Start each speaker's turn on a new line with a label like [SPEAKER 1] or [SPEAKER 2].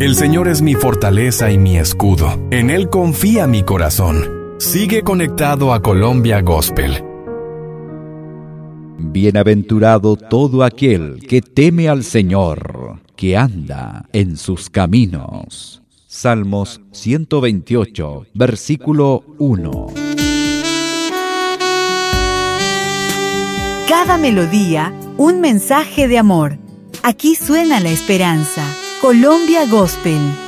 [SPEAKER 1] El Señor es mi fortaleza y mi escudo. En Él confía mi corazón. Sigue conectado a Colombia Gospel.
[SPEAKER 2] Bienaventurado todo aquel que teme al Señor, que anda en sus caminos. Salmos 128, versículo 1.
[SPEAKER 3] Cada melodía, un mensaje de amor. Aquí suena la esperanza. Colombia Gospel.